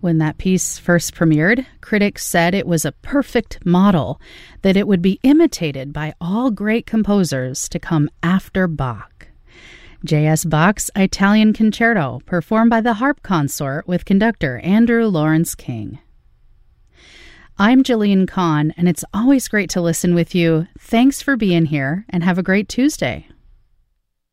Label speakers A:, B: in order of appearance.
A: when that piece first premiered, critics said it was a perfect model, that it would be imitated by all great composers to come after Bach. J.S. Bach's Italian Concerto, performed by the harp consort with conductor Andrew Lawrence King. I'm Jillian Kahn, and it's always great to listen with you. Thanks for being here, and have a great Tuesday.